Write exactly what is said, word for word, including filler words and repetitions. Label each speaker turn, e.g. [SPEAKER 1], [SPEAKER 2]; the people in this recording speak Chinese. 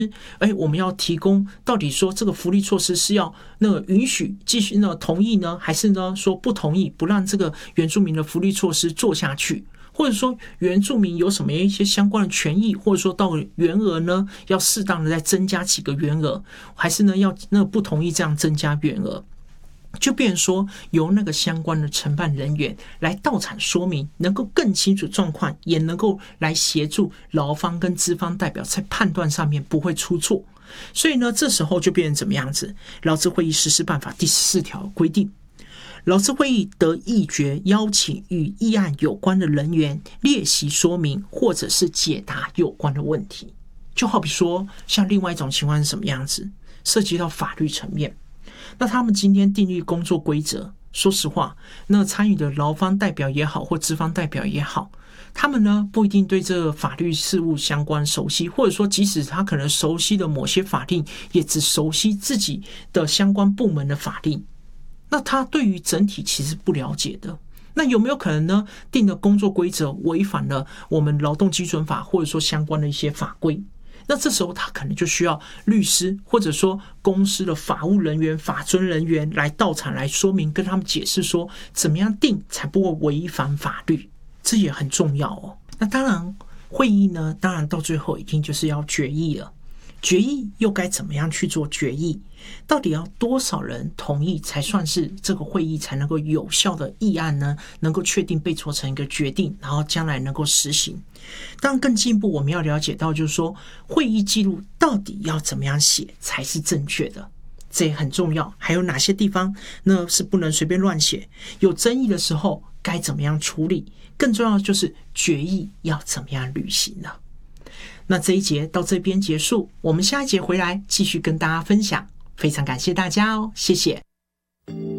[SPEAKER 1] 哎，我们要提供到底说这个福利措施是要那个允许继续呢同意呢，还是呢说不同意，不让这个原住民的福利措施做下去？或者说原住民有什么一些相关的权益，或者说到员额呢要适当的再增加几个员额，还是呢要那个不同意这样增加员额？就变成说由那个相关的承办人员来到场说明，能够更清楚状况，也能够来协助劳方跟资方代表在判断上面不会出错。所以呢，这时候就变成怎么样子？劳资会议实施办法第十四条规定，劳资会议得议决邀请与议案有关的人员列席说明，或者是解答有关的问题。就好比说，像另外一种情况是什么样子？涉及到法律层面。那他们今天订立工作规则，说实话，那参与的劳方代表也好，或资方代表也好，他们呢不一定对这个法律事务相关熟悉，或者说即使他可能熟悉的某些法令，也只熟悉自己的相关部门的法令，那他对于整体其实不了解的。那有没有可能呢，定的工作规则违反了我们劳动基准法，或者说相关的一些法规？那这时候他可能就需要律师，或者说公司的法务人员、法遵人员来到场来说明，跟他们解释说怎么样定才不会违反法律，这也很重要哦。那当然会议呢，当然到最后一定就是要决议了。决议又该怎么样去做决议？到底要多少人同意才算是这个会议才能够有效的议案呢？能够确定被做成一个决定，然后将来能够实行。当然更进一步，我们要了解到就是说，会议记录到底要怎么样写才是正确的，这也很重要。还有哪些地方那是不能随便乱写？有争议的时候该怎么样处理？更重要的就是决议要怎么样履行呢？那这一节到这边结束，我们下一节回来继续跟大家分享。非常感谢大家哦，谢谢。